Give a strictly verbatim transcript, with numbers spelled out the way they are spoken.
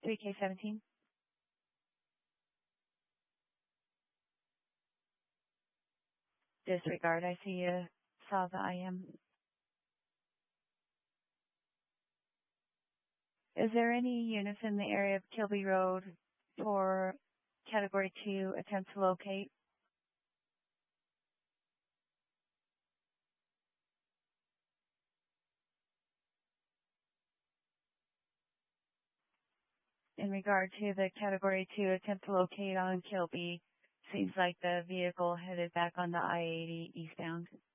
three K seventeen. Disregard. I see you saw the I M. Is there any units in the area of Kilby Road for Category two attempt to locate? In regard to the Category two attempt to locate on Kilby, seems like the vehicle headed back on the I eighty eastbound.